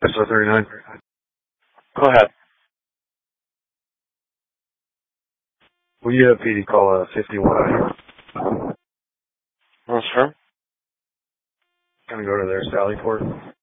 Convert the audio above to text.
SO39. Go ahead. Will you have PD call 51? Oh, sure. Gonna go to their Sallyport.